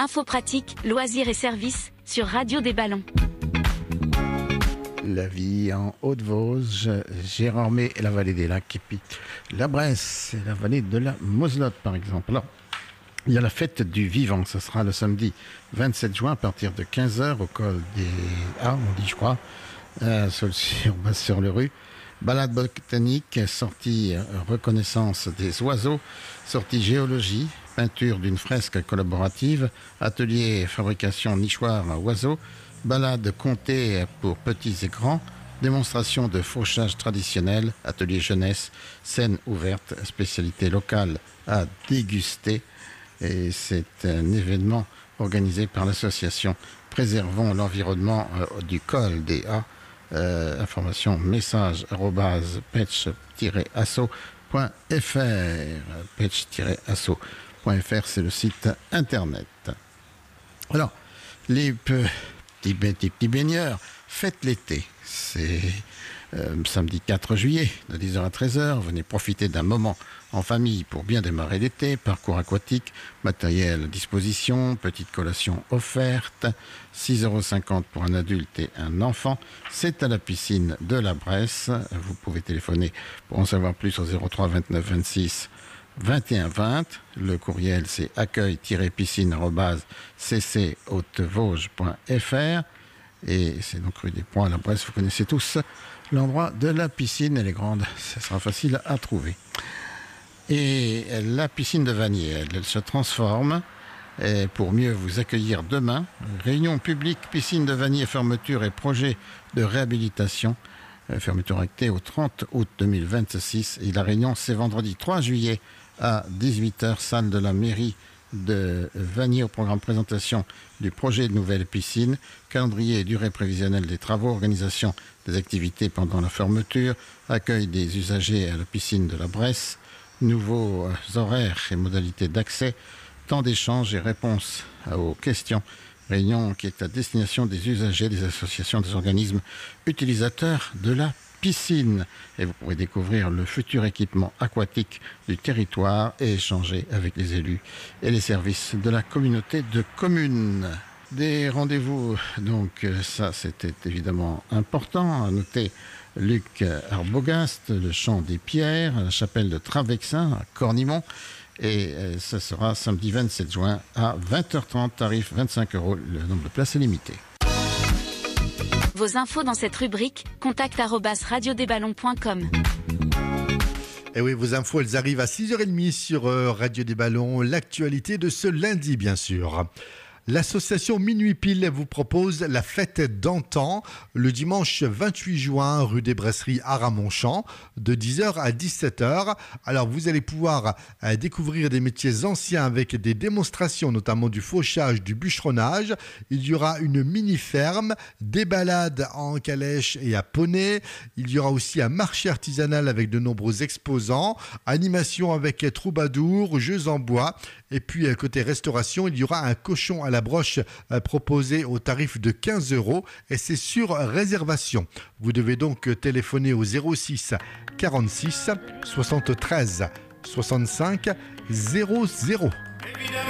Infos pratiques, loisirs et services sur Radio des Ballons. La vie en Haute-Vosges, Gérardmer et la vallée des Lacs, et puis la Bresse et la vallée de la Moselotte par exemple. Alors, il y a la fête du vivant, ce sera le samedi 27 juin à partir de 15h au col des on dit je crois, sur le rue. Balade botanique, sortie reconnaissance des oiseaux, sortie géologie, peinture d'une fresque collaborative, atelier fabrication nichoir à oiseaux, balade comptée pour petits et grands, démonstration de fauchage traditionnel, atelier jeunesse, scène ouverte, spécialité locale à déguster. Et c'est un événement organisé par l'association Préservons l'environnement du col des A. Information message @petch-asso.fr. Petch-asso.fr, c'est le site internet. Alors, les petits baigneurs, faites l'été. C'est samedi 4 juillet, de 10h à 13h. Venez profiter d'un moment en famille pour bien démarrer l'été. Parcours aquatique, matériel à disposition, petite collation offerte. 6,50 € pour un adulte et un enfant. C'est à la piscine de la Bresse. Vous pouvez téléphoner pour en savoir plus au 03 29 26 21 20. Le courriel, c'est accueil-piscine@cchautevosges.fr. Et c'est donc rue des Points à la Bresse. Vous connaissez tous l'endroit de la piscine. Elle est grande, ça sera facile à trouver. Et la piscine de Vanier, elle se transforme. Et pour mieux vous accueillir demain, réunion publique, piscine de Vanier, fermeture et projet de réhabilitation. Fermeture actée au 30 août 2026. Et la réunion, c'est vendredi 3 juillet à 18h, salle de la mairie de Vanier, au programme présentation du projet de nouvelle piscine, calendrier et durée prévisionnelle des travaux, organisation des activités pendant la fermeture, accueil des usagers à la piscine de la Bresse, nouveaux horaires et modalités d'accès, temps d'échange et réponse aux questions. Réunion qui est à destination des usagers, des associations, des organismes utilisateurs de la piscine. Et vous pourrez découvrir le futur équipement aquatique du territoire et échanger avec les élus et les services de la communauté de communes. Des rendez-vous, donc ça c'était évidemment important. À noter Luc Arbogast, le Champ des Pierres, la chapelle de Travexin à Cornimont. Et ce sera samedi 27 juin à 20h30, tarif 25 €, le nombre de places est limité. Vos infos dans cette rubrique, contact@radiodesballons.com. Et oui, vos infos, elles arrivent à 6h30 sur Radio des Ballons. L'actualité de ce lundi, bien sûr. L'association Minuit Pile vous propose la fête d'antan le dimanche 28 juin, rue des Bresseries à Ramonchamp, de 10h à 17h. Alors, vous allez pouvoir découvrir des métiers anciens avec des démonstrations, notamment du fauchage, du bûcheronnage. Il y aura une mini-ferme, des balades en calèche et à poney. Il y aura aussi un marché artisanal avec de nombreux exposants, animation avec troubadour, jeux en bois. Et puis, côté restauration, il y aura un cochon à la broche proposé au tarif de 15 € et c'est sur réservation. Vous devez donc téléphoner au 06 46 73 65 00.